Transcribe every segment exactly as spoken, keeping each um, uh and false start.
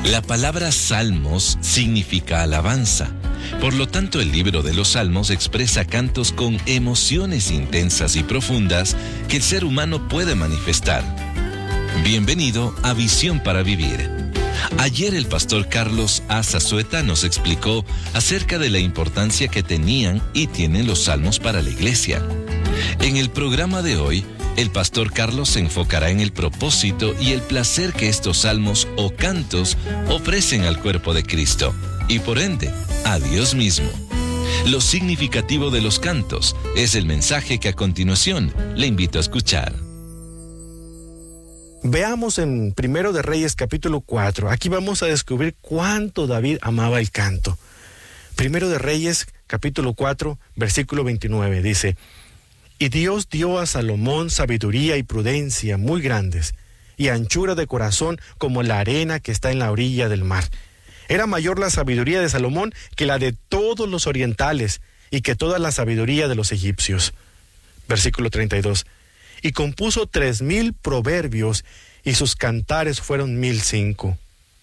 La palabra salmos significa alabanza. Por lo tanto, el libro de los Salmos expresa cantos con emociones intensas y profundas que el ser humano puede manifestar. Bienvenido a Visión para Vivir. Ayer el pastor Carlos A. Zazueta nos explicó acerca de la importancia que tenían y tienen los salmos para la iglesia. En el programa de hoy, el pastor Carlos se enfocará en el propósito y el placer que estos salmos o cantos ofrecen al cuerpo de Cristo y por ende, a Dios mismo. Lo significativo de los cantos es el mensaje que a continuación le invito a escuchar. Veamos en Primero de Reyes capítulo cuatro. Aquí vamos a descubrir cuánto David amaba el canto. Primero de Reyes capítulo cuatro, versículo veintinueve, dice: Y Dios dio a Salomón sabiduría y prudencia muy grandes, y anchura de corazón como la arena que está en la orilla del mar. Era mayor la sabiduría de Salomón que la de todos los orientales, y que toda la sabiduría de los egipcios. Versículo treinta y dos. Y compuso tres mil proverbios, y sus cantares fueron mil cinco.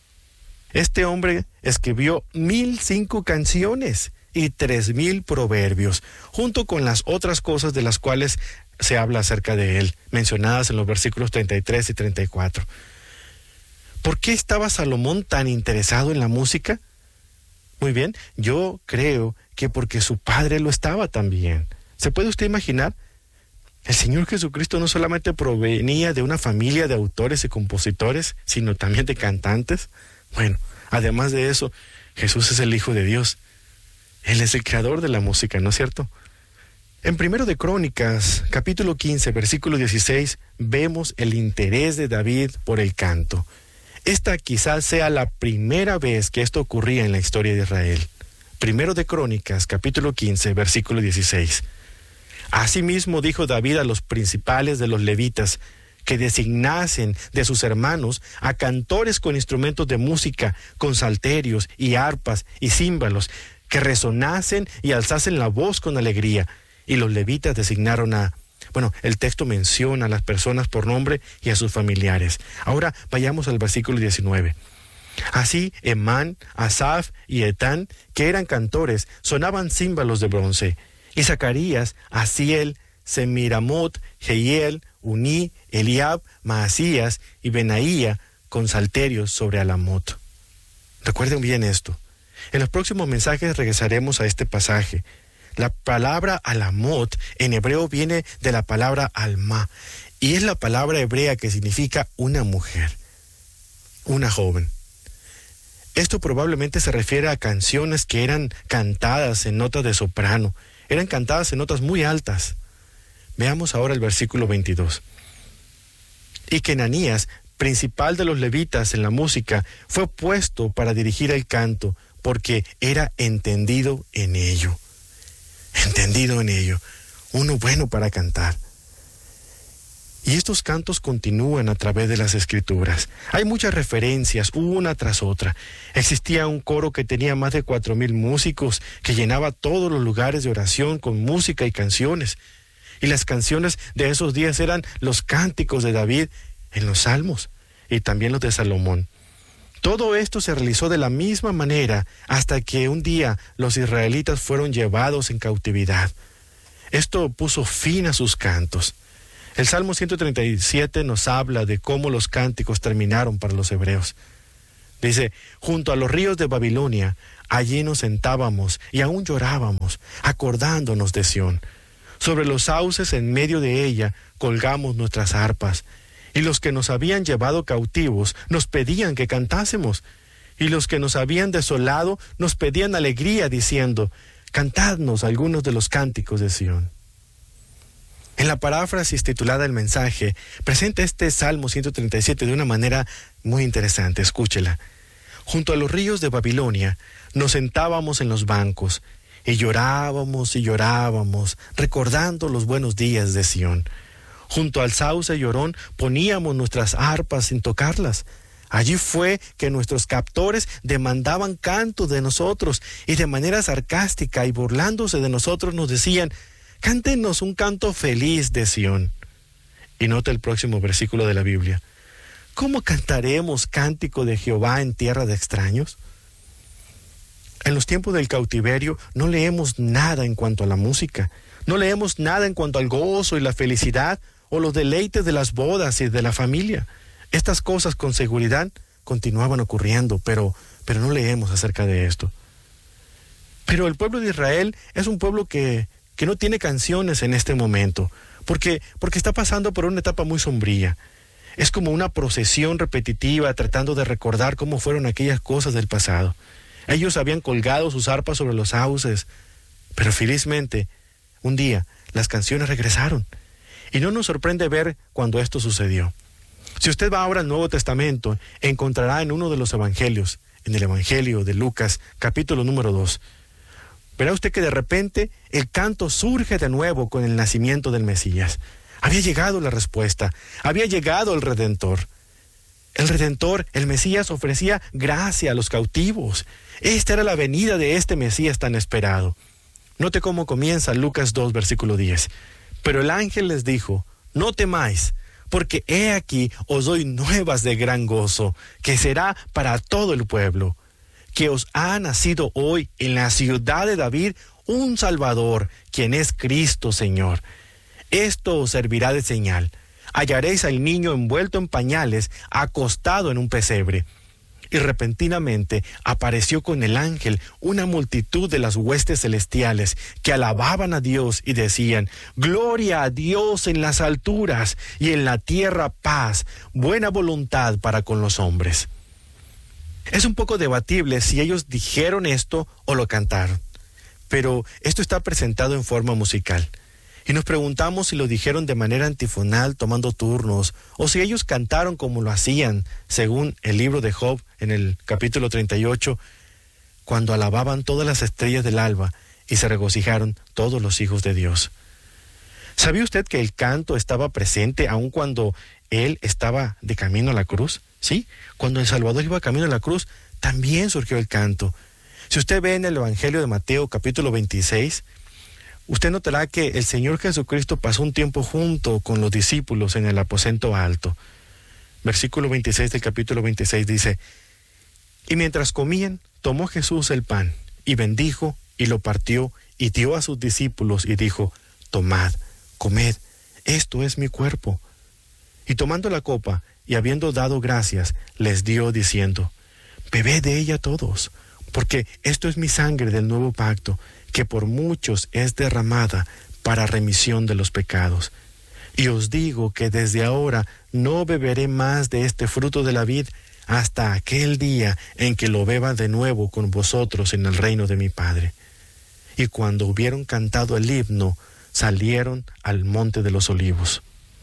Este hombre escribió mil cinco canciones y tres mil proverbios, junto con las otras cosas de las cuales se habla acerca de él, mencionadas en los versículos treinta y tres y treinta y cuatro. ¿Por qué estaba Salomón tan interesado en la música? Muy bien, yo creo que porque su padre lo estaba también. ¿Se puede usted imaginar? El Señor Jesucristo no solamente provenía de una familia de autores y compositores, sino también de cantantes. Bueno, además de eso, Jesús es el Hijo de Dios. Él es el creador de la música, ¿no es cierto? En Primero de Crónicas, capítulo quince, versículo dieciséis, vemos el interés de David por el canto. Esta quizás sea la primera vez que esto ocurría en la historia de Israel. Primero de Crónicas, capítulo quince, versículo dieciséis. Asimismo dijo David a los principales de los levitas que designasen de sus hermanos a cantores con instrumentos de música, con salterios y arpas y címbalos, que resonasen y alzasen la voz con alegría. Y los levitas designaron a... Bueno, el texto menciona a las personas por nombre y a sus familiares. Ahora vayamos al versículo diecinueve. Así, Emán, Asaf y Etán, que eran cantores, sonaban címbalos de bronce. Y Zacarías, Asiel, Semiramot, Jehiel, Uní, Eliab, Maasías y Benaía, con salterios sobre Alamot. Recuerden bien esto. En los próximos mensajes regresaremos a este pasaje. La palabra Alamot en hebreo viene de la palabra alma, y es la palabra hebrea que significa una mujer, una joven. Esto probablemente se refiere a canciones que eran cantadas en notas de soprano, eran cantadas en notas muy altas. Veamos ahora el versículo veintidós. Y que Ananías, principal de los levitas en la música, fue puesto para dirigir el canto, porque era entendido en ello. Entendido en ello. Uno bueno para cantar. Y estos cantos continúan a través de las Escrituras. Hay muchas referencias, una tras otra. Existía un coro que tenía más de cuatro mil músicos, que llenaba todos los lugares de oración con música y canciones. Y las canciones de esos días eran los cánticos de David en los Salmos, y también los de Salomón. Todo esto se realizó de la misma manera hasta que un día los israelitas fueron llevados en cautividad. Esto puso fin a sus cantos. El Salmo ciento treinta y siete nos habla de cómo los cánticos terminaron para los hebreos. Dice: junto a los ríos de Babilonia, allí nos sentábamos y aún llorábamos, acordándonos de Sión. Sobre los sauces en medio de ella colgamos nuestras arpas. Y los que nos habían llevado cautivos nos pedían que cantásemos. Y los que nos habían desolado nos pedían alegría, diciendo: cantadnos algunos de los cánticos de Sión. En la paráfrasis titulada El mensaje, presenta este Salmo ciento treinta y siete de una manera muy interesante. Escúchela. Junto a los ríos de Babilonia nos sentábamos en los bancos y llorábamos y llorábamos, recordando los buenos días de Sión. Junto al sauce llorón poníamos nuestras arpas sin tocarlas. Allí fue que nuestros captores demandaban canto de nosotros y de manera sarcástica y burlándose de nosotros nos decían: cántenos un canto feliz de Sión. Y nota el próximo versículo de la Biblia. ¿cómo cantaremos cántico de Jehová en tierra de extraños? En los tiempos del cautiverio no leemos nada en cuanto a la música, no leemos nada en cuanto al gozo y la felicidad o los deleites de las bodas y de la familia. Estas cosas con seguridad continuaban ocurriendo, pero, pero no leemos acerca de esto. Pero el pueblo de Israel es un pueblo que, que no tiene canciones en este momento, porque, porque está pasando por una etapa muy sombría. Es como una procesión repetitiva tratando de recordar cómo fueron aquellas cosas del pasado. Ellos habían colgado sus arpas sobre los sauces, pero felizmente, un día, las canciones regresaron. Y no nos sorprende ver cuando esto sucedió. Si usted va ahora al Nuevo Testamento, encontrará en uno de los evangelios, en el Evangelio de Lucas, capítulo número dos, verá usted que de repente el canto surge de nuevo con el nacimiento del Mesías. Había llegado la respuesta, había llegado el Redentor. El Redentor, el Mesías, ofrecía gracia a los cautivos. Esta era la venida de este Mesías tan esperado. Note cómo comienza Lucas dos, versículo diez. Pero el ángel les dijo, no temáis, porque he aquí os doy nuevas de gran gozo, que será para todo el pueblo, que os ha nacido hoy en la ciudad de David un Salvador, quien es Cristo Señor. Esto os servirá de señal. Hallaréis al niño envuelto en pañales, acostado en un pesebre. Y repentinamente apareció con el ángel una multitud de las huestes celestiales que alababan a Dios y decían, gloria a Dios en las alturas y en la tierra paz, buena voluntad para con los hombres. Es un poco debatible si ellos dijeron esto o lo cantaron, pero esto está presentado en forma musical. Y nos preguntamos si lo dijeron de manera antifonal, tomando turnos, o si ellos cantaron como lo hacían, según el libro de Job, en el capítulo treinta y ocho, cuando alababan todas las estrellas del alba y se regocijaron todos los hijos de Dios. ¿Sabía usted que el canto estaba presente aun cuando Él estaba de camino a la cruz? Sí, cuando el Salvador iba camino a la cruz, también surgió el canto. Si usted ve en el Evangelio de Mateo, capítulo veintiséis, usted notará que el Señor Jesucristo pasó un tiempo junto con los discípulos en el aposento alto. Versículo veintiséis del capítulo veintiséis dice, y mientras comían, tomó Jesús el pan, y bendijo, y lo partió, y dio a sus discípulos, y dijo, tomad, comed, esto es mi cuerpo. Y tomando la copa, y habiendo dado gracias, les dio, diciendo, bebed de ella todos, porque esto es mi sangre del nuevo pacto, que por muchos es derramada para remisión de los pecados. Y os digo que desde ahora no beberé más de este fruto de la vid hasta aquel día en que lo beba de nuevo con vosotros en el reino de mi Padre. Y cuando hubieron cantado el himno, salieron al monte de los olivos.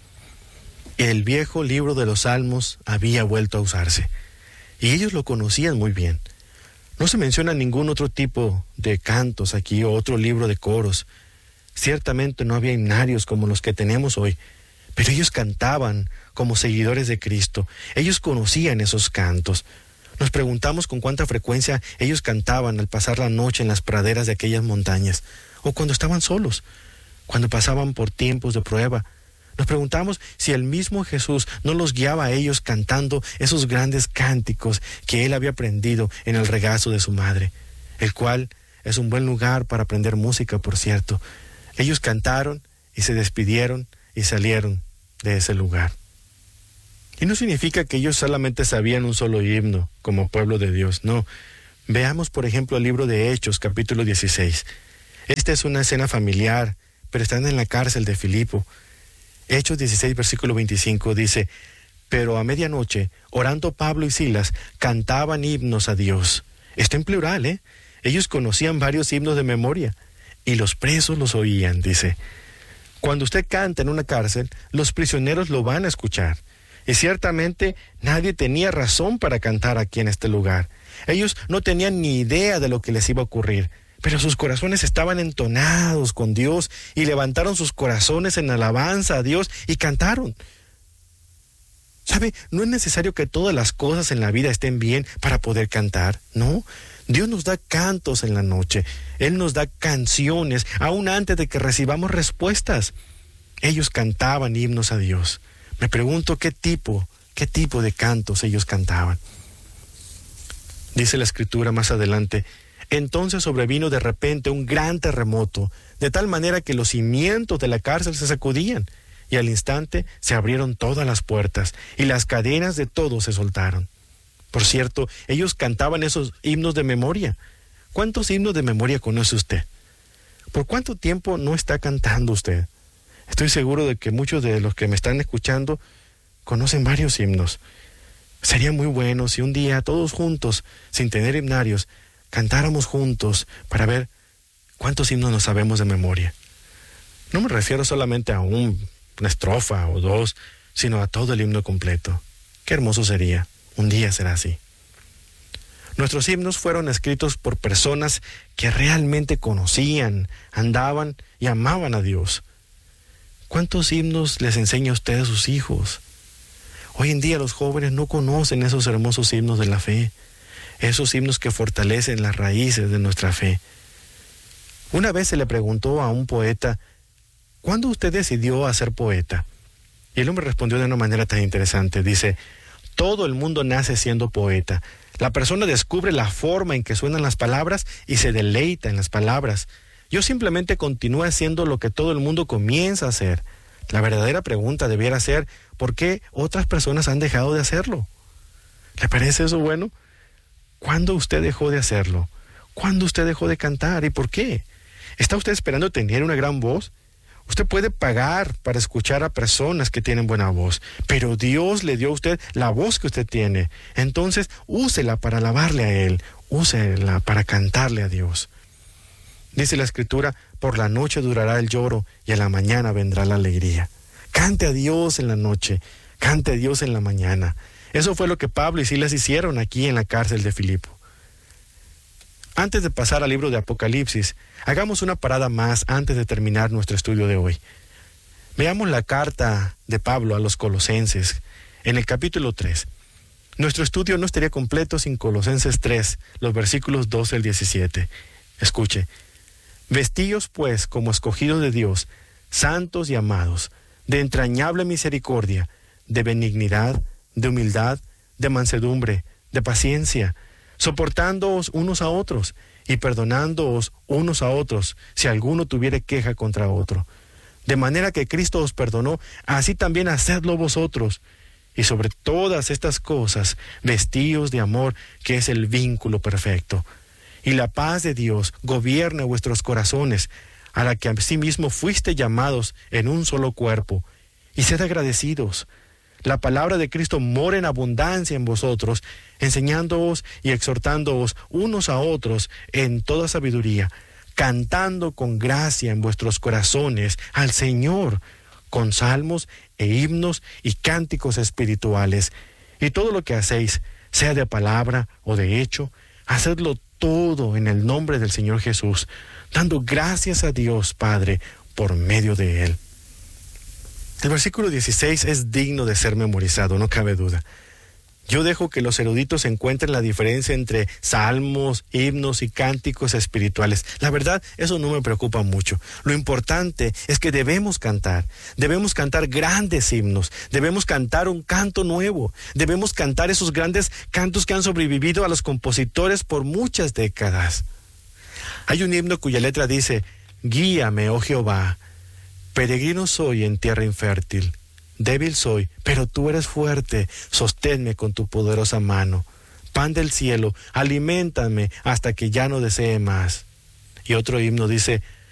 El viejo libro de los Salmos había vuelto a usarse, y ellos lo conocían muy bien. No se menciona ningún otro tipo de cantos aquí o otro libro de coros. Ciertamente no había himnarios como los que tenemos hoy, pero ellos cantaban como seguidores de Cristo. Ellos conocían esos cantos. Nos preguntamos con cuánta frecuencia ellos cantaban al pasar la noche en las praderas de aquellas montañas, o cuando estaban solos, cuando pasaban por tiempos de prueba. Nos preguntamos si el mismo Jesús no los guiaba a ellos cantando esos grandes cánticos que él había aprendido en el regazo de su madre, el cual es un buen lugar para aprender música, por cierto. Ellos cantaron y se despidieron y salieron de ese lugar. Y no significa que ellos solamente sabían un solo himno como pueblo de Dios, no. Veamos, por ejemplo, el libro de Hechos, capítulo dieciséis. Esta es una escena familiar, pero están en la cárcel de Filipo. Hechos dieciséis, versículo veinticinco dice, pero a medianoche, orando Pablo y Silas, cantaban himnos a Dios. Está en plural, ¿eh? Ellos conocían varios himnos de memoria, y los presos los oían, dice. Cuando usted canta en una cárcel, los prisioneros lo van a escuchar. Y ciertamente nadie tenía razón para cantar aquí en este lugar. Ellos no tenían ni idea de lo que les iba a ocurrir, pero sus corazones estaban entonados con Dios y levantaron sus corazones en alabanza a Dios y cantaron. ¿Sabe? No es necesario que todas las cosas en la vida estén bien para poder cantar, ¿no? Dios nos da cantos en la noche. Él nos da canciones aún antes de que recibamos respuestas. Ellos cantaban himnos a Dios. Me pregunto qué tipo qué tipo de cantos ellos cantaban. Dice la Escritura más adelante: entonces sobrevino de repente un gran terremoto, de tal manera que los cimientos de la cárcel se sacudían, y al instante se abrieron todas las puertas, y las cadenas de todos se soltaron. Por cierto, ellos cantaban esos himnos de memoria. ¿Cuántos himnos de memoria conoce usted? ¿Por cuánto tiempo no está cantando usted? Estoy seguro de que muchos de los que me están escuchando conocen varios himnos. Sería muy bueno si un día todos juntos, sin tener himnarios, cantáramos juntos para ver cuántos himnos nos sabemos de memoria. No me refiero solamente a un, una estrofa o dos, sino a todo el himno completo. Qué hermoso sería. Un día será así. Nuestros himnos fueron escritos por personas que realmente conocían, andaban y amaban a Dios. ¿Cuántos himnos les enseña usted a sus hijos? Hoy en día los jóvenes no conocen esos hermosos himnos de la fe, esos himnos que fortalecen las raíces de nuestra fe. Una vez se le preguntó a un poeta: ¿cuándo usted decidió a ser poeta? Y el hombre respondió de una manera tan interesante. Dice: todo el mundo nace siendo poeta. La persona descubre la forma en que suenan las palabras y se deleita en las palabras. Yo simplemente continúo haciendo lo que todo el mundo comienza a hacer. La verdadera pregunta debiera ser: ¿por qué otras personas han dejado de hacerlo? ¿Le parece eso bueno? ¿Cuándo usted dejó de hacerlo? ¿Cuándo usted dejó de cantar? ¿Y por qué? ¿Está usted esperando tener una gran voz? Usted puede pagar para escuchar a personas que tienen buena voz, pero Dios le dio a usted la voz que usted tiene. Entonces, úsela para alabarle a Él, úsela para cantarle a Dios. Dice la Escritura: por la noche durará el lloro y a la mañana vendrá la alegría. Cante a Dios en la noche, cante a Dios en la mañana. Eso fue lo que Pablo y Silas hicieron aquí en la cárcel de Filipo. Antes de pasar al libro de Apocalipsis, hagamos una parada más antes de terminar nuestro estudio de hoy. Veamos la carta de Pablo a los Colosenses, en el capítulo tres. Nuestro estudio no estaría completo sin Colosenses tres, los versículos doce al diecisiete. Escuche: vestíos pues como escogidos de Dios, santos y amados, de entrañable misericordia, de benignidad, de humildad, de mansedumbre, de paciencia, soportándoos unos a otros y perdonándoos unos a otros si alguno tuviere queja contra otro. De manera que Cristo os perdonó, así también hacedlo vosotros. Y sobre todas estas cosas, vestíos de amor, que es el vínculo perfecto. Y la paz de Dios gobierne vuestros corazones, a la que asimismo fuiste llamados en un solo cuerpo. Y sed agradecidos. La palabra de Cristo mora en abundancia en vosotros, enseñándoos y exhortándoos unos a otros en toda sabiduría, cantando con gracia en vuestros corazones al Señor, con salmos e himnos y cánticos espirituales. Y todo lo que hacéis, sea de palabra o de hecho, hacedlo todo en el nombre del Señor Jesús, dando gracias a Dios Padre por medio de Él. El versículo dieciséis es digno de ser memorizado, no cabe duda. Yo dejo que los eruditos encuentren la diferencia entre salmos, himnos y cánticos espirituales. La verdad, eso no me preocupa mucho. Lo importante es que debemos cantar. Debemos cantar grandes himnos. Debemos cantar un canto nuevo. Debemos cantar esos grandes cantos que han sobrevivido a los compositores por muchas décadas. Hay un himno cuya letra dice: guíame, oh Jehová. Peregrino soy en tierra infértil, débil soy, pero tú eres fuerte, sosténme con tu poderosa mano. Pan del cielo, aliméntame hasta que ya no desee más. Y otro himno dice: